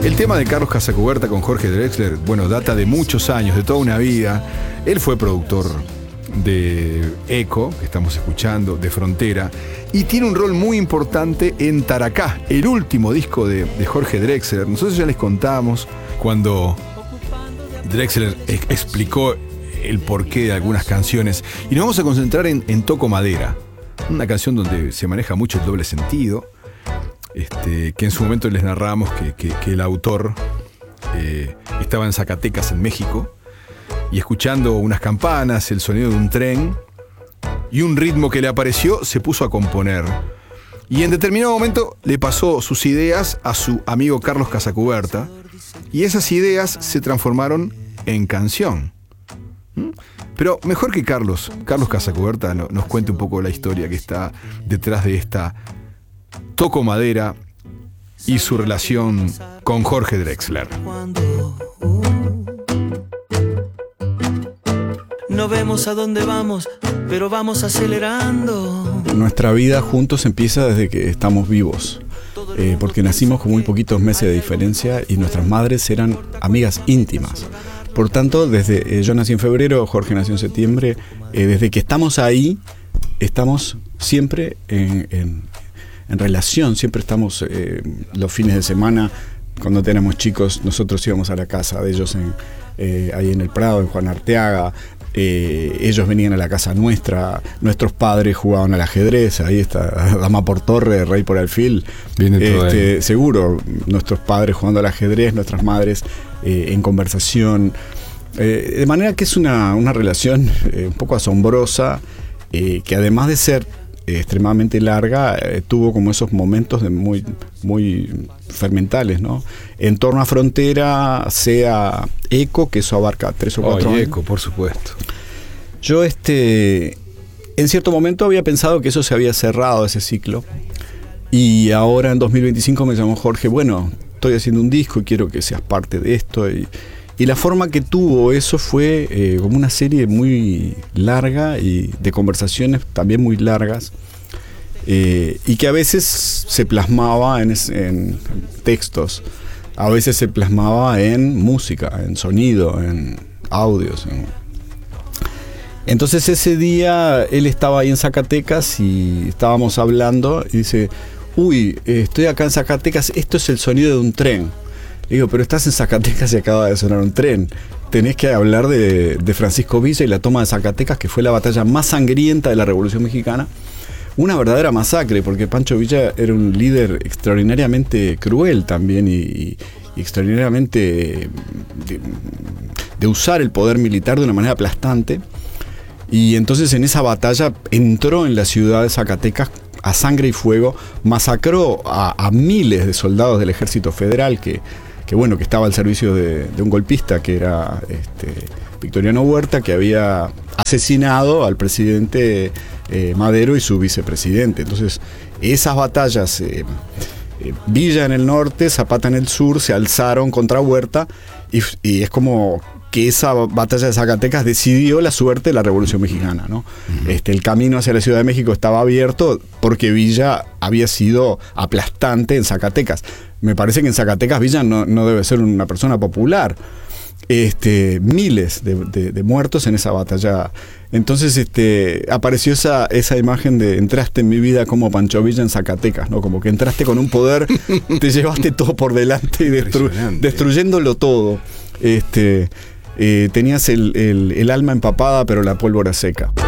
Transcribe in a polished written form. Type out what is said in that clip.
El tema de Carlos Casacuberta con Jorge Drexler, bueno, data de muchos años, de toda una vida. Él fue productor de Eco, que estamos escuchando, de Frontera, y tiene un rol muy importante en Taracá, el último disco de Jorge Drexler. Nosotros ya les contamos cuando Drexler explicó el porqué de algunas canciones, y nos vamos a concentrar en Toco Madera, una canción donde se maneja mucho el doble sentido, que en su momento les narramos que el autor estaba en Zacatecas, en México, y escuchando unas campanas, el sonido de un tren y un ritmo que le apareció, se puso a componer. Y en determinado momento le pasó sus ideas a su amigo Carlos Casacuberta, y esas ideas se transformaron en canción. Pero mejor que Carlos Casacuberta nos cuente un poco la historia que está detrás de esta Toco Madera y su relación con Jorge Drexler. No vemos a dónde vamos, pero vamos acelerando. Nuestra vida juntos empieza desde que estamos vivos, porque nacimos con muy poquitos meses de diferencia y nuestras madres eran amigas íntimas. Por tanto, desde yo nací en febrero, Jorge nació en septiembre, desde que estamos ahí, estamos siempre en relación, siempre estamos los fines de semana. Cuando éramos chicos, nosotros íbamos a la casa de ellos ahí en el Prado, en Juan Arteaga. Ellos venían a la casa nuestra, nuestros padres jugaban al ajedrez, ahí está Dama por Torre, Rey por Alfil. Seguro, nuestros padres jugando al ajedrez, nuestras madres en conversación. De manera que es una relación un poco asombrosa, que además de ser extremadamente larga, tuvo como esos momentos de muy, muy fermentales, ¿no? En torno a Frontera, sea Eco, que eso abarca 3 o 4 años. Eco, por supuesto. Yo en cierto momento había pensado que eso se había cerrado, ese ciclo, y ahora en 2025 me llamó Jorge, bueno, estoy haciendo un disco y quiero que seas parte de esto, y la forma que tuvo eso fue como una serie muy larga y de conversaciones también muy largas, y que a veces se plasmaba en textos, a veces se plasmaba en música, en sonido, en audios. Entonces ese día él estaba ahí en Zacatecas y estábamos hablando y dice, estoy acá en Zacatecas, esto es el sonido de un tren. Le digo, pero estás en Zacatecas y acaba de sonar un tren. Tenés que hablar de Francisco Villa y la toma de Zacatecas, que fue la batalla más sangrienta de la Revolución Mexicana. Una verdadera masacre, porque Pancho Villa era un líder extraordinariamente cruel también y extraordinariamente de usar el poder militar de una manera aplastante. Y entonces en esa batalla entró en la ciudad de Zacatecas a sangre y fuego, masacró a miles de soldados del ejército federal que estaba al servicio de un golpista que era Victoriano Huerta, que había asesinado al presidente Madero y su vicepresidente. Entonces esas batallas, Villa en el norte, Zapata en el sur, se alzaron contra Huerta, y es como que esa batalla de Zacatecas decidió la suerte de la Revolución Mexicana, ¿no? El camino hacia la Ciudad de México estaba abierto porque Villa había sido aplastante en Zacatecas. Me parece que en Zacatecas Villa no debe ser una persona popular. Miles de muertos en esa batalla. Entonces apareció esa imagen de entraste en mi vida como Pancho Villa en Zacatecas, ¿no? Como que entraste con un poder, te llevaste todo por delante y destruyéndolo todo. Tenías el alma empapada, pero la pólvora seca.